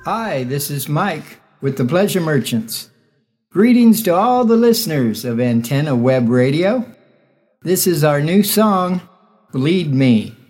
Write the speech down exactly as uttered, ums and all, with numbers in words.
Hi, this is Mike with the Pleasure Merchants. Greetings to all the listeners of Antenna Web Radio. This is our new song, Bleed Me.